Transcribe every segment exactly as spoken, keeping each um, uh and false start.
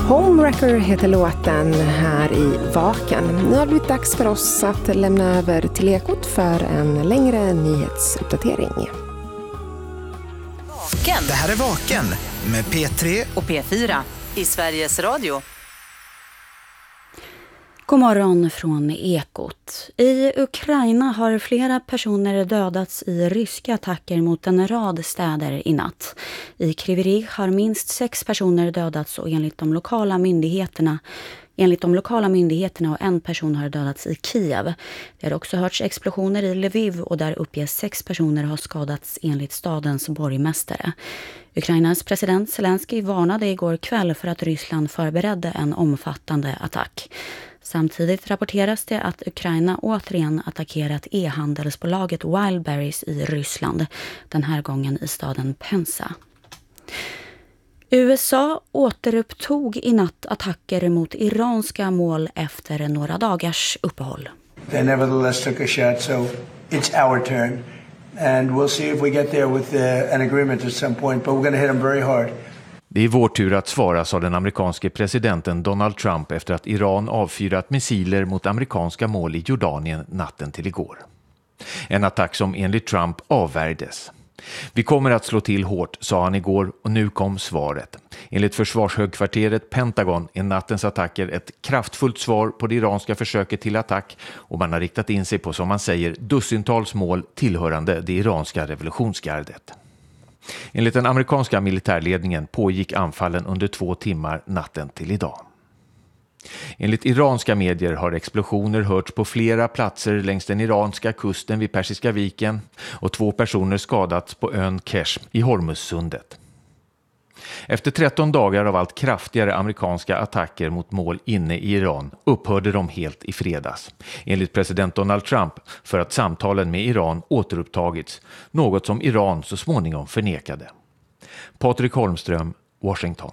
Homewrecker heter låten här i Vaken. Nu har det blivit dags för oss att lämna över till Ekot för en längre nyhetsuppdatering. Vaken. Det här är Vaken med P tre och P fyra i Sveriges Radio. God morgon från Ekot. I Ukraina har flera personer dödats i ryska attacker mot en rad städer i natt. I Kryvyi har minst sex personer dödats och enligt de lokala myndigheterna Enligt de lokala myndigheterna och en person har dödats i Kiev. Det har också hörts explosioner i Lviv och där uppges sex personer har skadats enligt stadens borgmästare. Ukrainas president Zelensky varnade igår kväll för att Ryssland förberedde en omfattande attack. Samtidigt rapporteras det att Ukraina återigen attackerat e-handelsbolaget Wildberries i Ryssland, den här gången i staden Penza. U S A återupptog i natt attacker mot iranska mål efter några dagars uppehåll. They nevertheless took a shot, so it's our turn. And we'll see if we get there with uh, an agreement at some point, but we're going to hit them very hard. Det är vår tur att svara, sa den amerikanske presidenten Donald Trump efter att Iran avfyrat missiler mot amerikanska mål i Jordanien natten till igår. En attack som enligt Trump avvärjdes. Vi kommer att slå till hårt, sa han igår, och nu kom svaret. Enligt försvarshögkvarteret Pentagon är nattens attacker ett kraftfullt svar på det iranska försöket till attack och man har riktat in sig på, som man säger, dussintals mål tillhörande det iranska revolutionsgardet. Enligt den amerikanska militärledningen pågick anfallen under två timmar natten till idag. Enligt iranska medier har explosioner hörts på flera platser längs den iranska kusten vid Persiska viken och två personer skadats på ön Kesh i Hormuzsundet. Efter tretton dagar av allt kraftigare amerikanska attacker mot mål inne i Iran upphörde de helt i fredags, enligt president Donald Trump, för att samtalen med Iran återupptagits, något som Iran så småningom förnekade. Patrik Holmström, Washington.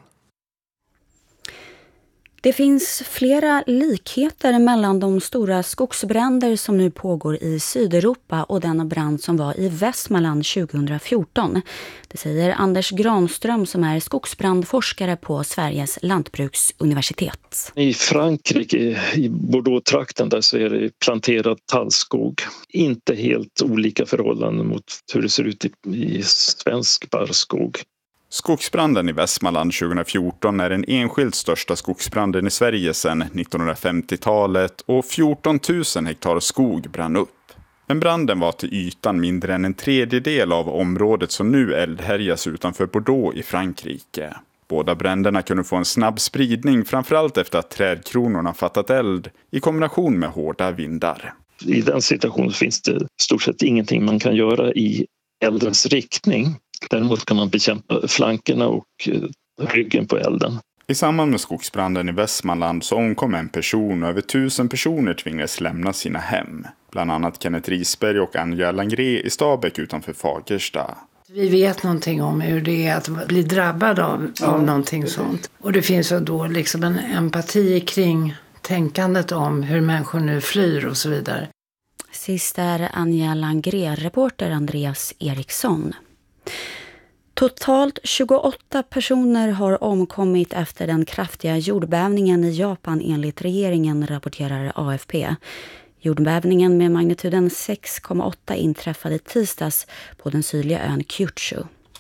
Det finns flera likheter mellan de stora skogsbränder som nu pågår i Sydeuropa och den brand som var i Västmanland tjugohundrafjorton. Det säger Anders Granström som är skogsbrandforskare på Sveriges lantbruksuniversitet. I Frankrike, i Bordeaux-trakten, där så är det planterad tallskog. Inte helt olika förhållanden mot hur det ser ut i, i svensk barrskog. Skogsbranden i Västmanland tjugohundrafjorton är den enskilt största skogsbranden i Sverige sedan nittonhundrafemtiotalet och fjorton tusen hektar skog brann upp. Men branden var till ytan mindre än en tredjedel av området som nu eldhärjas utanför Bordeaux i Frankrike. Båda bränderna kunde få en snabb spridning, framförallt efter att trädkronorna fattat eld i kombination med hårda vindar. I den situationen finns det stort sett ingenting man kan göra i eldens riktning. Däremot kan man bekämpa flankerna och ryggen på elden. I samband med skogsbranden i Västmanland så omkom en person och över tusen personer tvingades lämna sina hem. Bland annat Kenneth Risberg och Anja Langré i Stabäck utanför Fagersta. Vi vet någonting om hur det är att bli drabbad av, av någonting sånt. Och det finns då liksom en empati kring tänkandet om hur människor nu flyr och så vidare. Sist är Anja Langré, reporter Andreas Eriksson. Totalt tjugoåtta personer har omkommit efter den kraftiga jordbävningen i Japan enligt regeringen, rapporterar A F P. Jordbävningen med magnituden sex komma åtta inträffade tisdags på den sydliga ön Kyushu.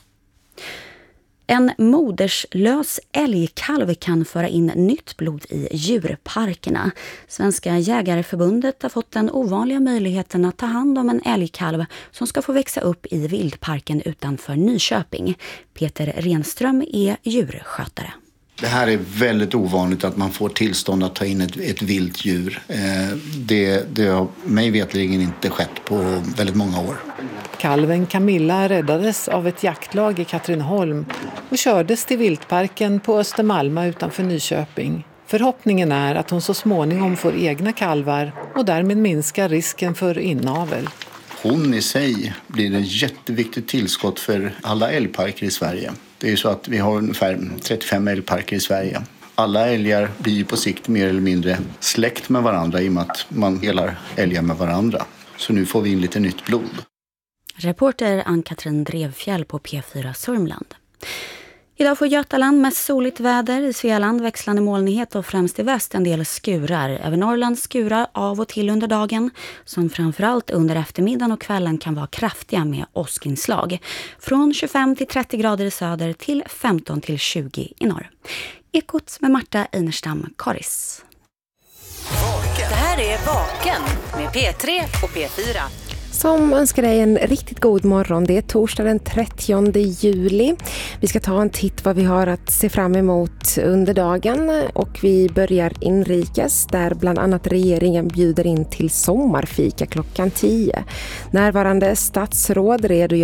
En moderslös älgkalv kan föra in nytt blod i djurparkerna. Svenska jägareförbundet har fått den ovanliga möjligheten att ta hand om en älgkalv som ska få växa upp i vildparken utanför Nyköping. Peter Renström är djurskötare. Det här är väldigt ovanligt att man får tillstånd att ta in ett, ett vilt djur. Eh, det, det har mig vetligen inte skett på väldigt många år. Kalven Camilla räddades av ett jaktlag i Katrineholm och kördes till viltparken på Östermalma utanför Nyköping. Förhoppningen är att hon så småningom får egna kalvar och därmed minskar risken för inavel. Hon i sig blir ett jätteviktigt tillskott för alla älgparker i Sverige. Det är ju så att vi har ungefär trettiofem älgparker i Sverige. Alla älgar blir på sikt mer eller mindre släkt med varandra i och med att man delar älgar med varandra. Så nu får vi in lite nytt blod. Reporter Ann-Katrin Drevfjäll på P fyra Sörmland. Idag får Götaland mest soligt väder, i Svealand växlande molnighet och främst i väst en del skurar. Över Norrland skurar av och till under dagen, som framförallt under eftermiddagen och kvällen kan vara kraftiga med åskinslag. Från tjugofem till trettio grader i söder till femton till tjugo i norr. Ekot med Marta Einerstam Karis. Det här är Vaken med P tre och P fyra. Som önskar dig en riktigt god morgon. Det är torsdag den trettionde juli. Vi ska ta en titt vad vi har att se fram emot under dagen. Och vi börjar inrikes där bland annat regeringen bjuder in till sommarfika klockan tio. Närvarande statsråd redogör